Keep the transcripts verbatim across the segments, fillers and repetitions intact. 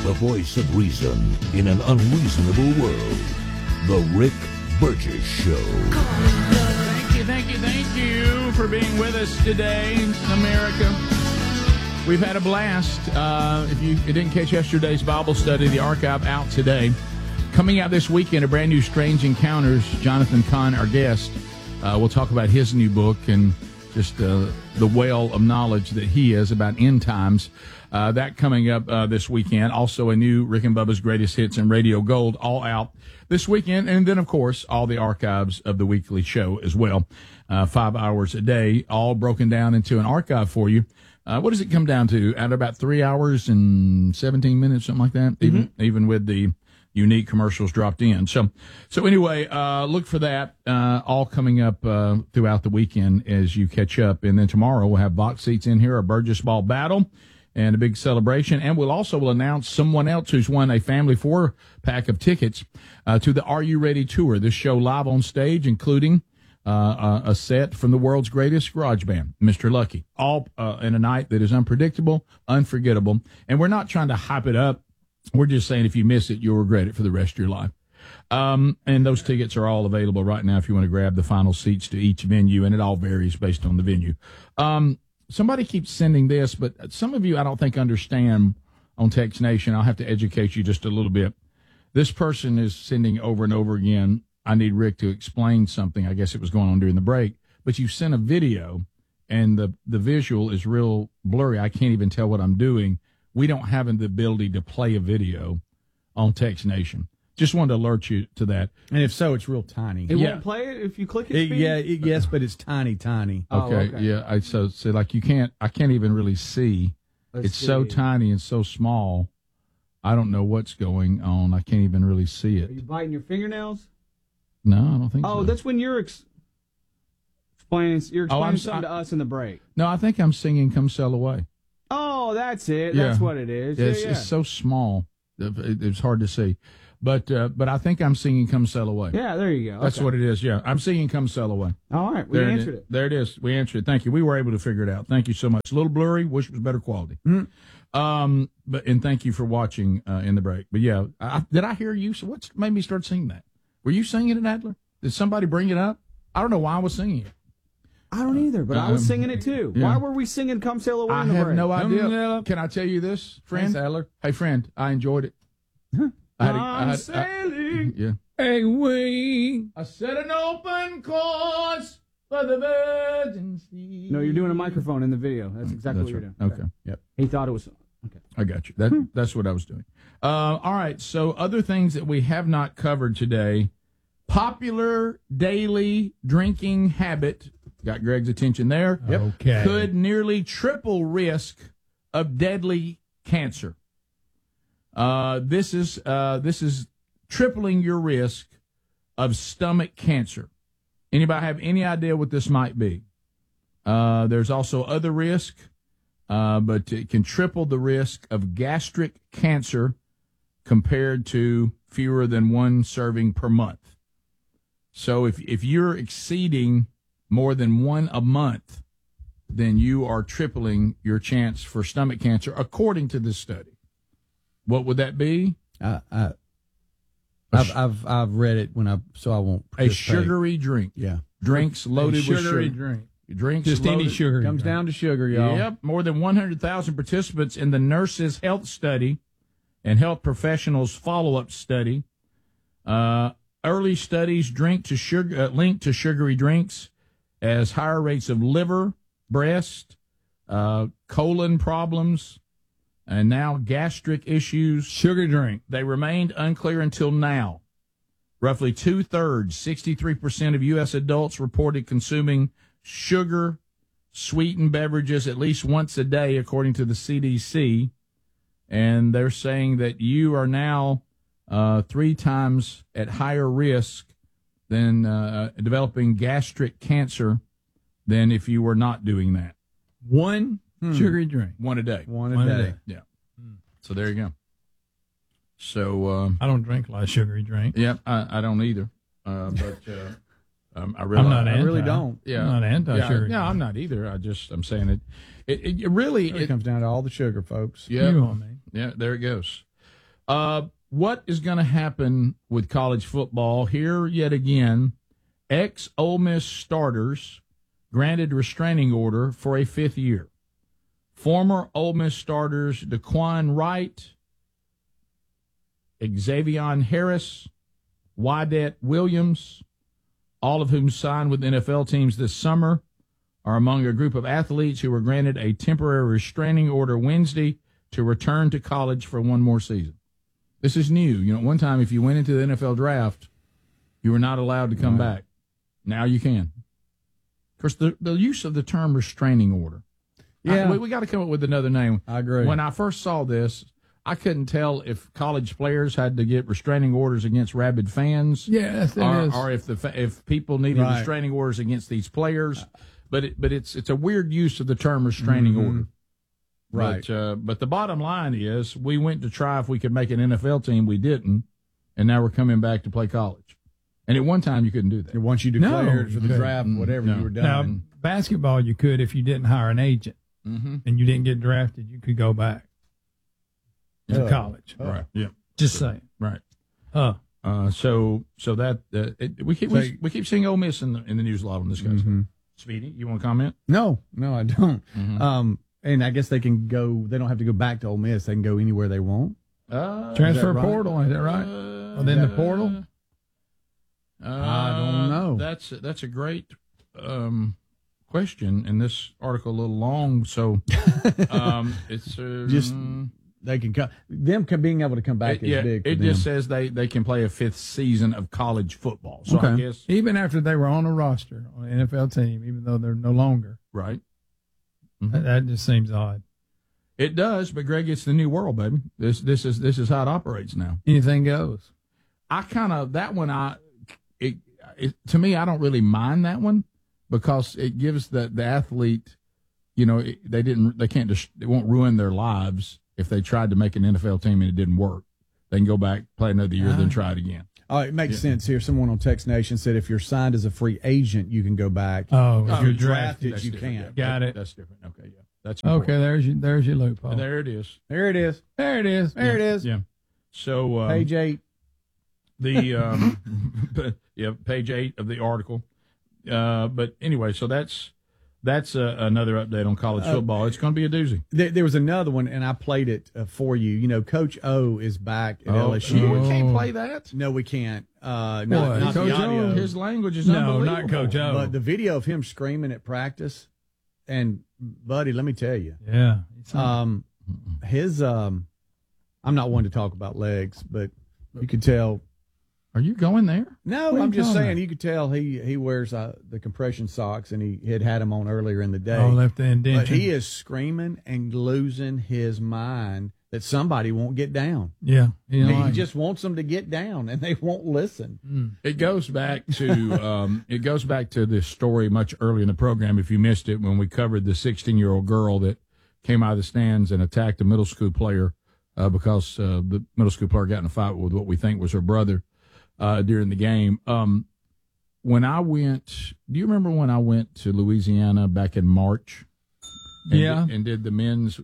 the voice of reason in an unreasonable world. The Rick Burgess Show. Thank you, thank you, thank you for being with us today, America. We've had a blast. Uh, if you didn't catch yesterday's Bible study, the archive out today. Coming out this weekend, a brand new Strange Encounters. Jonathan Cahn, our guest. Uh, we'll talk about his new book and just uh, the well of knowledge that he is about end times. Uh, that coming up uh, this weekend. Also a new Rick and Bubba's Greatest Hits and Radio Gold, all out this weekend. And then, of course, all the archives of the weekly show as well. Uh, five hours a day, all broken down into an archive for you. Uh, what does it come down to? At about three hours and seventeen minutes, something like that, mm-hmm. even even with the unique commercials dropped in. So, so anyway, uh, look for that, uh, all coming up, uh, throughout the weekend as you catch up. And then tomorrow we'll have box seats in here, a Burgess Ball battle and a big celebration. And we'll also will announce someone else who's won a family four pack of tickets, uh, to the Are You Ready tour. This show live on stage, including, uh, a set from the world's greatest garage band, Mister Lucky, all, uh, in a night that is unpredictable, unforgettable. And we're not trying to hype it up. We're just saying if you miss it, you'll regret it for the rest of your life. Um, and those tickets are all available right now if you want to grab the final seats to each venue, and it all varies based on the venue. Um, somebody keeps sending this, but some of you I don't think understand on Text Nation. I'll have to educate you just a little bit. This person is sending over and over again, I need Rick to explain something. I guess it was going on during the break. But you sent a video, and the, the visual is real blurry. I can't even tell what I'm doing. We don't have the ability to play a video on Text Nation. Just wanted to alert you to that. And if so, it's real tiny. It yeah. won't play it if you click it? it yeah, it, yes, but it's tiny, tiny. Okay, oh, okay. yeah. I, so, so, like, you can't, I can't even really see. Let's it's see. so tiny and so small. I don't know what's going on. I can't even really see it. Are you biting your fingernails? No, I don't think oh, so. Oh, that's when you're ex- explaining, you're Oh, explaining I'm something so- to us in the break. No, I think I'm singing Come Sail Away. Oh, that's it. Yeah. That's what it is. It's, yeah, yeah. it's so small. It, it's hard to see. But uh, but I think I'm singing Come Sail Away. yeah, there you go. That's okay. what it is, yeah. I'm singing Come Sail Away. All right, we there answered it, it. There it is. We answered it. Thank you. We were able to figure it out. Thank you so much. A little blurry. Wish it was better quality. Mm-hmm. Um, but and thank you for watching uh, in the break. But, yeah, I, did I hear you? So what made me start singing that? Were you singing it, Adler? Did somebody bring it up? I don't know why I was singing it. I don't either, but um, I was singing it too. Yeah. Why were we singing Come Sail Away I in the have break? no idea. Come Can I tell you this, friend? Thanks, Adler. Hey, friend, I enjoyed it. I had a, I I'm had, sailing. I, yeah. Away. I set an open course for the virgin sea. No, you're doing a microphone in the video. That's exactly That's what right. you're doing. Okay. Yep. He thought it was. Okay. I got you. That That's what I was doing. Uh, all right. So other things that we have not covered today. Popular daily drinking habit. Got Greg's attention there. Yep. Okay. Could nearly triple risk of deadly cancer. Uh, this is uh, this is tripling your risk of stomach cancer. Anybody have any idea what this might be? Uh, there's also other risk, uh, but it can triple the risk of gastric cancer compared to fewer than one serving per month. So if if you're exceeding more than one a month, then you are tripling your chance for stomach cancer, according to this study. What would that be? I, I, I've, I've I've read it when I so I won't A participate. sugary drink. Yeah. Drinks loaded A with sugary sugar. drink. Drinks Just loaded. any sugar. Comes drink. down to sugar, y'all. Yep. More than one hundred thousand participants in the Nurses Health Study and Health Professionals Follow-Up Study. Uh, early studies drink to sugar, uh, linked to sugary drinks as higher rates of liver, breast, uh, colon problems, and now gastric issues. Sugar drink. They remained unclear until now. Roughly two-thirds, sixty-three percent of U S adults reported consuming sugar, sweetened beverages at least once a day, according to the C D C. And they're saying that you are now uh, three times at higher risk than uh, developing gastric cancer than if you were not doing that. One Hmm. sugary drink. One a day. One a One a day. day. Yeah. So there you go. So, um, I don't drink a lot of sugary drink. yeah, I, I don't either. Uh, but uh, um, I really, I'm not I anti. really don't. Yeah, I'm not anti-sugar. Yeah, no, I'm not either. I just, I'm saying it. It, it, it really, It it, comes down to all the sugar, folks. yeah, You want me? yeah. There it goes. Uh, what is going to happen with college football? Here yet again, ex-Ole Miss starters granted restraining order for a fifth year. Former Ole Miss starters Daquan Wright, Xavier Harris, Wyatt Williams, all of whom signed with N F L teams this summer, are among a group of athletes who were granted a temporary restraining order Wednesday to return to college for one more season. This is new. You know, one time if you went into the N F L draft, you were not allowed to come right. back. Now you can. Of course, the, the use of the term restraining order. Yeah. I, we we got to come up with another name. I agree. When I first saw this, I couldn't tell if college players had to get restraining orders against rabid fans. Yes, it or, is. or if the if people needed right. restraining orders against these players. But it, but it's it's a weird use of the term restraining mm-hmm. order. Right. But, uh, but the bottom line is we went to try if we could make an N F L team. We didn't. And now we're coming back to play college. And at one time you couldn't do that. Once you declared No, for the you draft, whatever, no. you were done. Now, basketball, you could if you didn't hire an agent mm-hmm. and you didn't get drafted, you could go back to Uh, college. uh, Right. Yeah. Just saying. Right. Huh. Uh, so so that uh, it, we keep we, we keep seeing Ole Miss in the in the news a lot on this guy. Mm-hmm. Speedy, you want to comment? No, no, I don't. Mm-hmm. Um, and I guess they can go. They don't have to go back to Ole Miss. They can go anywhere they want. Uh, Transfer right? portal, is that right? Uh, Or then the portal? Uh, I don't know. That's that's a great um, question, and this article a little long, so um, it's uh, Just they can come. Them can, being able to come back it, is yeah, big. For it them. just says they, they can play a fifth season of college football. So I Okay. guess Even after they were on a roster, on an N F L team, even though they're no longer. right. That, that just seems odd. It does, but Greg, it's the new world, baby. This this is this is how it operates now. Anything goes. I kind of that one. I it, it to me, I don't really mind that one because it gives the the athlete, you know, it, they didn't they can't just it won't ruin their lives if they tried to make an N F L team and it didn't work. They can go back, play another year, then try it again. Oh, it makes Yeah. sense here. Someone on Text Nation said if you're signed as a free agent, you can go back. Oh, if oh, you're you drafted, That's you different, can't. yeah. Got That- it. That's different. Okay, yeah, that's Okay, important. there's your there's your loophole. And there it is. There it is. There it is. There it is. Yeah. So um, Page eight. the um, yeah, page eight of the article. Uh, but anyway, so that's that's uh, another update on college football. It's going to be a doozy. There, there was another one, and I played it uh, for you. You know, Coach O is back at Oh, L S U. we can't play that. No, we can't. Uh, What, not, not Coach the O? audio. His language is No, unbelievable. not Coach O. But the video of him screaming at practice, and buddy, let me tell you, Yeah. um, his um, I'm not one to talk about legs, but you could tell. Are you going there? No, What are I'm you just talking saying about? you could tell he he wears uh, the compression socks, and he had had them on earlier in the day. Oh, left the indention. but he is screaming and losing his mind that somebody won't get down. Yeah. He, don't He like it. just wants them to get down, and they won't listen. Mm. It goes back to um, it goes back to this story much earlier in the program. If you missed it, when we covered the sixteen-year-old girl that came out of the stands and attacked a middle school player uh, because uh, the middle school player got in a fight with what we think was her brother uh, during the game. Um, when I went, do you remember when I went to Louisiana back in March? And Yeah. did, and did the men's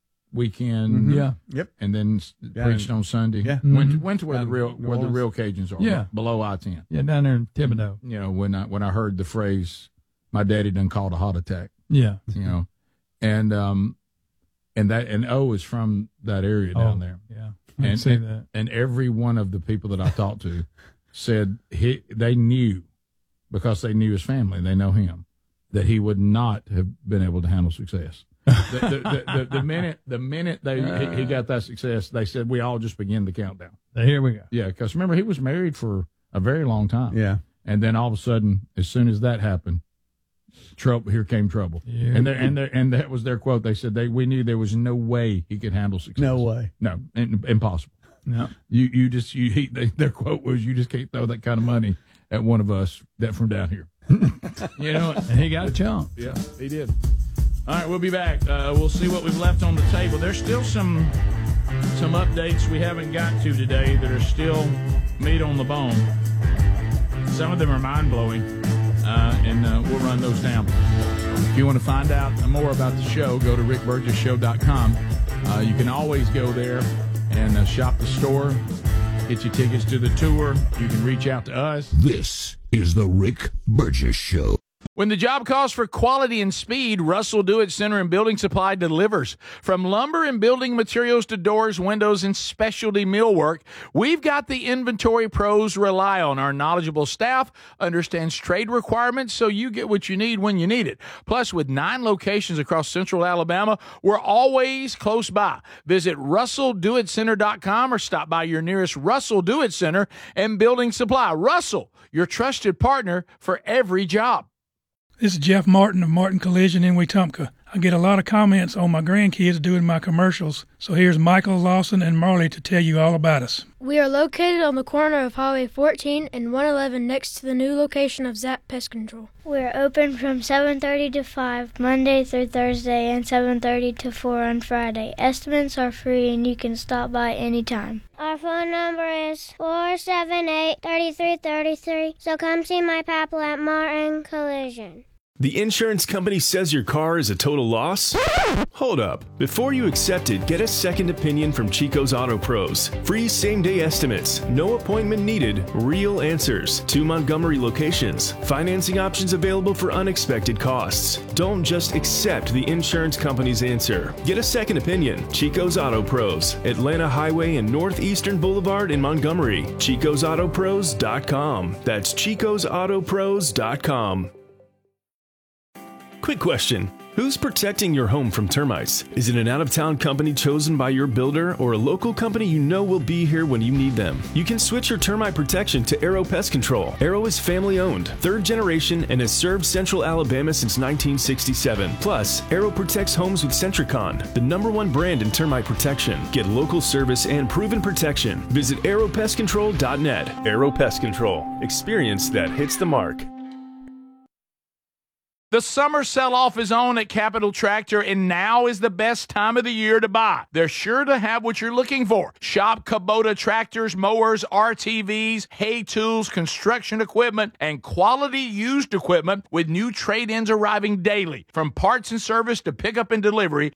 weekend. Yeah. Yep. And then s- Yeah, preached and- on Sunday. yeah. Went to, Mhm. went to where the Down real in New where the Orleans. real Cajuns are. Yeah. Below I ten. Yeah, down there in Thibodeau. You know, when I when I heard the phrase, my daddy done called a heart attack. Yeah. You know, and um, and that and O is from that area down Oh, there. Yeah. I can And, see and that. and every one of the people that I talked to said he they knew because they knew his family, they know him, that he would not have been able to handle success. the, the, the, the, the minute the minute they he, he got that success, they said we all just begin the countdown. Here we go. Yeah, because remember he was married for a very long time. Yeah. And then all of a sudden, as soon as that happened, trouble. Here came trouble. Yeah. And there, and there, and that was their quote. They said they we knew there was no way he could handle success. No way. No, in, impossible. No. You you just you he, they, their quote was you just can't throw that kind of money at one of us that from down here. You know. And he got a chunk. Yeah, he did. All right, we'll be back. Uh, we'll see what we've left on the table. There's still some some updates we haven't got to today that are still meat on the bone. Some of them are mind-blowing, uh, and uh, we'll run those down. If you want to find out more about the show, go to rick burgess show dot com. Uh, you can always go there and uh, shop the store. Get your tickets to the tour. You can reach out to us. This is the Rick Burgess Show. When the job calls for quality and speed, Russell Do-It Center and Building Supply delivers. From lumber and building materials to doors, windows, and specialty millwork, we've got the inventory pros rely on. Our knowledgeable staff understands trade requirements, so you get what you need when you need it. Plus, with nine locations across central Alabama, we're always close by. Visit russell do it center dot com or stop by your nearest Russell Do-It Center and Building Supply. Russell, your trusted partner for every job. This is Jeff Martin of Martin Collision in Wetumpka. I get a lot of comments on my grandkids doing my commercials, so here's Michael, Lawson, and Marley to tell you all about us. We are located on the corner of Highway fourteen and one eleven next to the new location of Zap Pest Control. We're open from seven thirty to five, Monday through Thursday, and seven thirty to four on Friday. Estimates are free and you can stop by anytime. Our phone number is four seven eight, three three three three, so come see my papa at Martin Collision. The insurance company says your car is a total loss? Hold up. Before you accept it, get a second opinion from Chico's Auto Pros. Free same-day estimates, no appointment needed, real answers. Two Montgomery locations. Financing options available for unexpected costs. Don't just accept the insurance company's answer. Get a second opinion. Chico's Auto Pros. Atlanta Highway and Northeastern Boulevard in Montgomery. chicos auto pros dot com. That's chicos auto pros dot com. Quick question. Who's protecting your home from termites? Is it an out-of-town company chosen by your builder or a local company you know will be here when you need them? You can switch your termite protection to Arrow Pest Control. Arrow is family-owned, third generation, and has served Central Alabama since nineteen sixty-seven. Plus, Arrow protects homes with Centricon, the number one brand in termite protection. Get local service and proven protection. Visit arrow pest control dot net. Arrow Pest Control. Experience that hits the mark. The summer sell-off is on at Capital Tractor, and now is the best time of the year to buy. They're sure to have what you're looking for. Shop Kubota tractors, mowers, R T Vs, hay tools, construction equipment, and quality used equipment with new trade-ins arriving daily. From parts and service to pickup and delivery,